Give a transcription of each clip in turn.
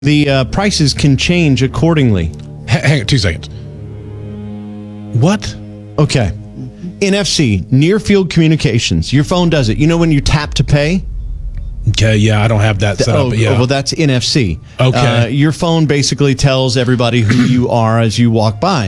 the prices can change accordingly. Hang on 2 seconds. What? Okay. NFC, near field communications. Your phone does it. You know when you tap to pay? Okay, yeah, I don't have that set up. But yeah. Well, that's NFC. Okay. Your phone basically tells everybody who you are as you walk by.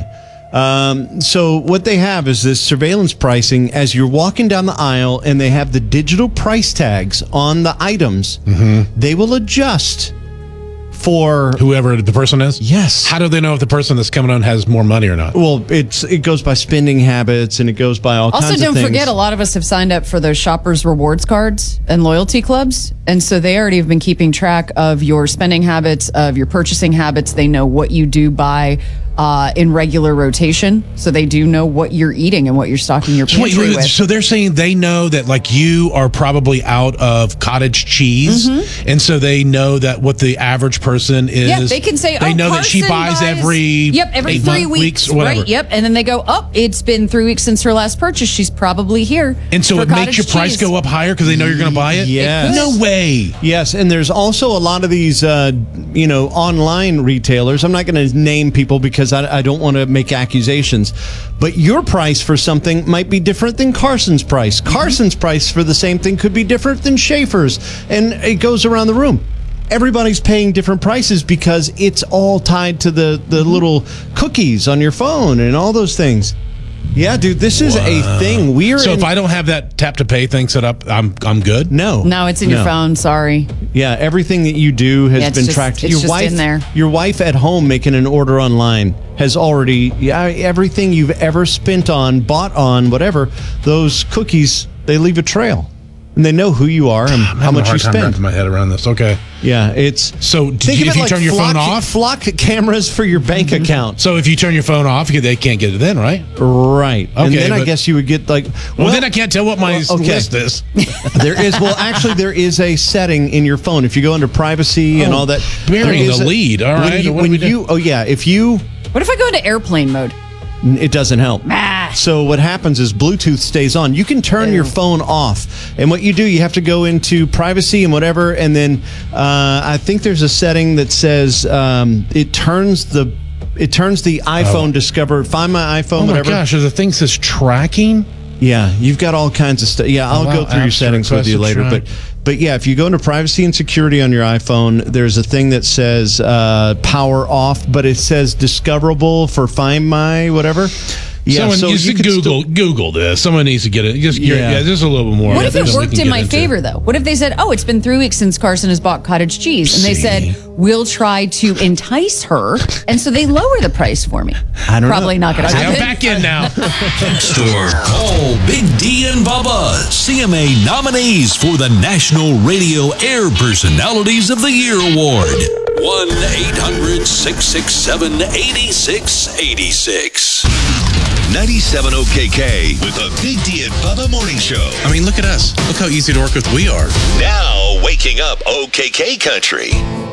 So what they have is this surveillance pricing as you're walking down the aisle, and they have the digital price tags on the items. Mm-hmm. They will adjust for whoever the person is? Yes. How do they know if the person that's coming on has more money or not? Well, it goes by spending habits, and it goes by all kinds of things. Also, don't forget, a lot of us have signed up for those Shoppers Rewards cards and loyalty clubs. And so they already have been keeping track of your spending habits, of your purchasing habits. They know what you do buy in regular rotation. So they do know what you're eating and what you're stocking your pantry with. So they're saying they know that, like, you are probably out of cottage cheese. Mm-hmm. And so they know that what the average person is. Yeah, they can say, they know that she buys every 3 weeks. or whatever. Right, yep. And then they go, it's been 3 weeks since her last purchase. She's probably here. And so for it makes your price go up higher because they know you're going to buy it? Yes. No way. Yes, and there's also a lot of these, online retailers. I'm not going to name people because I don't want to make accusations, but your price for something might be different than Carson's price. Carson's price for the same thing could be different than Schaefer's, and it goes around the room. Everybody's paying different prices because it's all tied to the little cookies on your phone and all those things. Yeah, dude, this is a thing. So if I don't have that tap to pay thing set up, I'm good? No, it's in your phone. Sorry. Yeah, everything that you do has been tracked. It's just in there. Your wife at home making an order online has already, everything you've ever spent on, bought on, whatever, those cookies, they leave a trail. And they know who you are and how much you spend. I'm wrapping my head around this. Okay. Yeah, it's... So if you turn your phone off? Flock cameras for your bank account. So if you turn your phone off, they can't get it then, right? Right. Okay, and then I guess you would get like... Well, then I can't tell what my list is. There is a setting in your phone. If you go under privacy and all that... Burying the lead. All right. What if I go into airplane mode? It doesn't help. So what happens is Bluetooth stays on. You can turn your phone off. And what you do, you have to go into privacy and whatever. And then I think there's a setting that says it turns the iPhone Discover, Find My iPhone, whatever. Oh my gosh, there's a thing that says tracking? Yeah, you've got all kinds of stuff. Yeah, I'll go through your settings with you later. But yeah, if you go into privacy and security on your iPhone, there's a thing that says power off, but it says discoverable for Find My whatever. Yeah, Google this. Someone needs to get it. Just a little bit more. What if it worked in my favor, though? What if they said, it's been 3 weeks since Carson has bought cottage cheese, and they said, we'll try to entice her, and so they lower the price for me? I don't know. Probably not going to happen. I'm back in now. Text or call Big D and Bubba, CMA nominees for the National Radio Air Personalities of the Year Award. 1-800-667-8686. 97 OKK with the Big D and Bubba Morning Show. I mean, look at us. Look how easy to work with we are. Now waking up OKK Country.